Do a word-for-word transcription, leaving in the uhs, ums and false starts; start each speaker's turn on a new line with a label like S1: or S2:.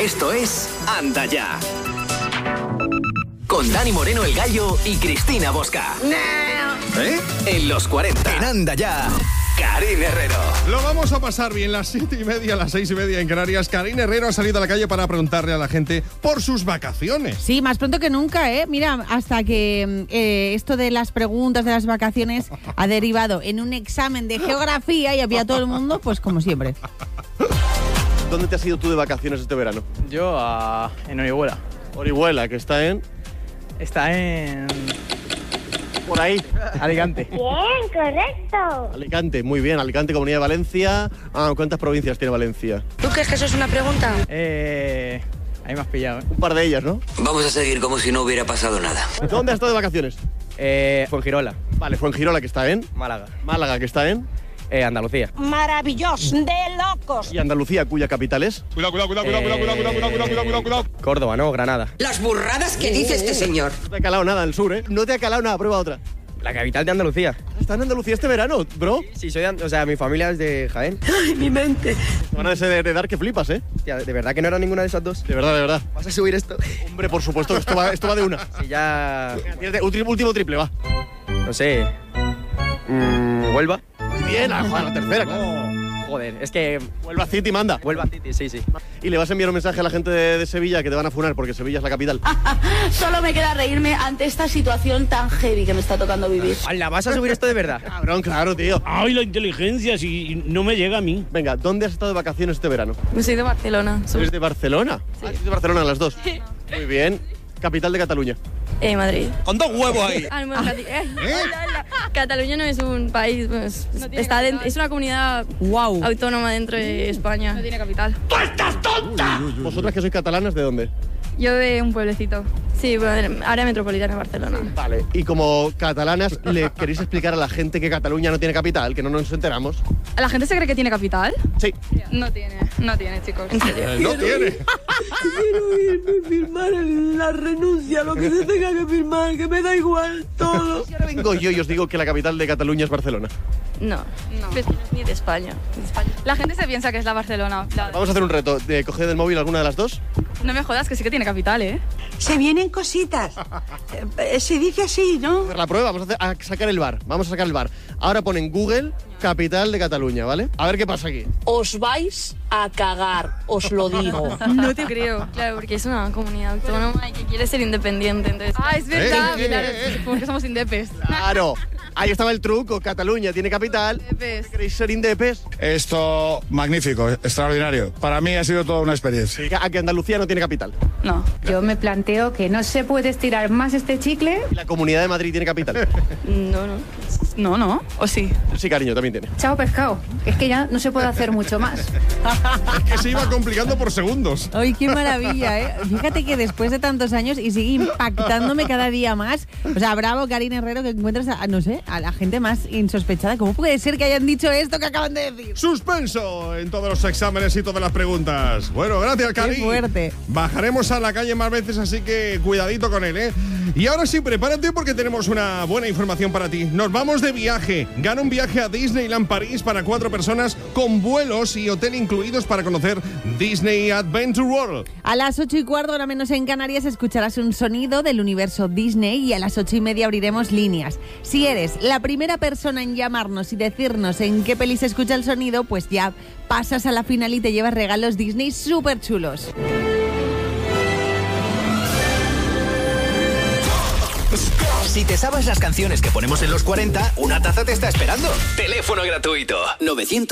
S1: Esto es Anda Ya. Con Dani Moreno el Gallo y Cristina Bosca. ¿Eh? En los cuarenta. En Anda Ya. Karine Herrero.
S2: Lo vamos a pasar bien, las siete y media, las seis y media en Canarias. Karine Herrero ha salido a la calle para preguntarle a la gente por sus vacaciones.
S3: Sí, más pronto que nunca, ¿eh? Mira, hasta que eh, esto de las preguntas de las vacaciones ha derivado en un examen de geografía y había todo el mundo, pues como siempre.
S4: ¿Dónde te has ido tú de vacaciones este verano?
S5: Yo a, en Orihuela.
S4: Orihuela, que está en...
S5: Está en...
S4: Por ahí.
S5: Alicante.
S6: Bien, correcto.
S4: Alicante, muy bien. Alicante, Comunidad de Valencia. Ah, ¿cuántas provincias tiene Valencia?
S6: ¿Tú crees que eso es una pregunta?
S5: Eh... Ahí me has pillado, ¿eh?
S4: Un par de ellas, ¿no?
S7: Vamos a seguir como si no hubiera pasado nada.
S4: ¿Dónde has estado de vacaciones?
S5: Eh... Fuengirola.
S4: Vale, Fuengirola, que está en...
S5: Málaga.
S4: Málaga, que está en...
S5: Eh, Andalucía.
S6: Maravilloso, de locos.
S4: Y Andalucía, cuya capital es...
S2: Cuidado, cuidado, cuidado, cuidado, cuidado, cuidado, cuidado, cuidado, cuidado, cuidado.
S5: Córdoba, ¿no? Granada.
S7: Las burradas que dice este señor.
S4: No te ha calado nada el sur, ¿eh? No te ha calado nada, prueba otra.
S5: La capital de Andalucía.
S4: ¿Está en Andalucía este verano, bro?
S5: Sí, soy de... O sea, mi familia es de Jaén.
S6: Ay, mi mente.
S4: Te van a desheredar que flipas, ¿eh?
S5: Hostia, ¿de verdad que no era ninguna de esas dos?
S4: De verdad, de verdad.
S5: ¿Vas a subir esto?
S4: Hombre, por supuesto, esto va, esto va de una.
S5: Sí, ya...
S4: Tírate, último, último triple, va.
S5: No sé... Mm, ¿Huelva?
S4: Muy bien, a la tercera, claro.
S5: Joder, es que...
S4: Huelva City manda.
S5: Huelva City, sí, sí.
S4: Y le vas a enviar un mensaje a la gente de, de Sevilla que te van a funar porque Sevilla es la capital.
S8: Solo me queda reírme ante esta situación tan heavy que me está tocando vivir.
S5: ¡Hala, vas a subir esto de verdad!
S4: Cabrón, claro, tío.
S9: Ay, la inteligencia, si no me llega a mí.
S4: Venga, ¿dónde has estado de vacaciones este verano?
S8: Me soy de Barcelona.
S4: ¿Eres de Barcelona?
S8: Sí.
S4: Ah, ¿eres de Barcelona las dos?
S8: Sí.
S4: Muy bien. Capital de Cataluña.
S8: Eh, Madrid.
S9: Con dos huevos ahí.
S8: Ah, bueno, Cati- eh, hola, hola. Cataluña no es un país, pues, está dentro, es una comunidad
S3: Wow.
S8: autónoma dentro de España. No tiene capital.
S4: ¿Vosotras que sois catalanas, de dónde?
S8: Yo de un pueblecito. Sí, bueno, área metropolitana de Barcelona.
S4: Vale. Y como catalanas, ¿le queréis explicar a la gente que Cataluña no tiene capital? Que no nos enteramos.
S8: ¿La gente se cree que tiene capital?
S4: Sí.
S8: No tiene, no tiene, chicos. En serio.
S2: Eh, no tiene.
S10: Quiero irme, firmar la renuncia, lo que se tenga que firmar, que me da igual todo.
S4: Y ahora vengo yo y os digo que la capital de Cataluña es Barcelona.
S8: No, no. Pues no es ni de España. de España. La gente se piensa que es la Barcelona. La-
S4: Vamos a hacer un reto de coger del móvil alguna de las dos.
S8: No me jodas, que sí que tiene capital, ¿eh?
S10: Se vienen cositas. Eh, Se dice así, ¿no?
S4: Hacer la prueba, vamos a, hacer- a sacar el bar. Vamos a sacar el bar. Ahora ponen Google, capital de Cataluña, ¿vale? A ver qué pasa aquí.
S10: Os vais a cagar, os lo digo.
S8: No te creo. Claro, porque es una comunidad autónoma y que quiere ser independiente. Entonces... Ah, es verdad.
S2: Eh, eh,
S8: claro,
S2: eh, eh.
S8: porque somos indepes.
S4: Claro. Ahí estaba el truco. Cataluña tiene capital.
S8: Indepes.
S4: ¿Queréis ser indepes?
S11: Esto, magnífico, extraordinario. Para mí ha sido toda una experiencia.
S4: A que Andalucía no tiene capital.
S8: No.
S12: Yo me planteo que no se puede estirar más este chicle.
S4: ¿Y la Comunidad de Madrid tiene capital?
S8: No, no. No, no. ¿O sí?
S4: Sí, cariño, también tiene.
S12: Chao pescado. Es que ya no se puede hacer mucho más.
S2: Es que se iba complicando por segundos.
S3: Ay, qué maravilla, ¿eh? Fíjate que después de tantos años y sigue impactándome cada día más. O sea, bravo, Karine Herrero, que encuentras a, no sé, a la gente más insospechada. ¿Cómo puede ser que hayan dicho esto que acaban de decir?
S2: Suspenso en todos los exámenes y todas las preguntas. Bueno, gracias, Cari.
S3: Qué fuerte.
S2: Bajaremos a la calle más veces, así que cuidadito con él, ¿eh? Y ahora sí, prepárate porque tenemos una buena información para ti. Nos vamos de viaje. Gana un viaje a Disneyland París para cuatro personas con vuelos y hotel incluidos para conocer Disney Adventure World.
S3: A las ocho y cuarto, ahora menos en Canarias, escucharás un sonido del universo Disney y a las ocho y media abriremos líneas. Si eres la primera persona en llamarnos y decirnos en qué peli se escucha el sonido, pues ya pasas a la final y te llevas regalos Disney súper chulos.
S1: Si te sabes las canciones que ponemos en los cuarenta, una taza te está esperando. Teléfono gratuito. novecientos